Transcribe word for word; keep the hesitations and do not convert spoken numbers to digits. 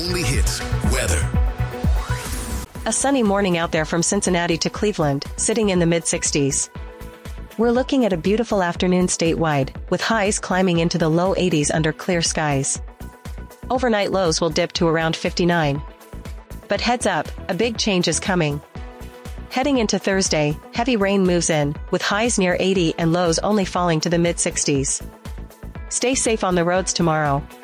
only hits, weather. A sunny morning out there from Cincinnati to Cleveland, sitting in the mid sixties. We're looking at a beautiful afternoon statewide, with highs climbing into the low eighties under clear skies. Overnight lows will dip to around fifty-nine. But heads up, a big change is coming. Heading into Thursday, heavy rain moves in, with highs near eighty and lows only falling to the mid sixties. Stay safe on the roads tomorrow.